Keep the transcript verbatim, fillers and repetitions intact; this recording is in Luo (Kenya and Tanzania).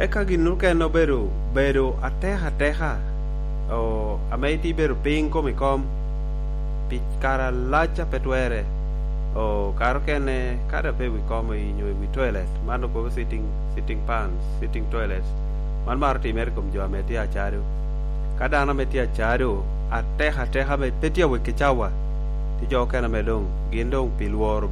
eka ginu keno bedo bedo ateha teha o ameti bedo ping komikom pikara lacha petwere o karo kene kada pe wikom inyo wi toilet mano ko sitting sitting pans sitting toilet man marti merkom jo ameti acharu kada na meti acharu ateha teha me petia wikichawa ti jo kena medong gindong pilwor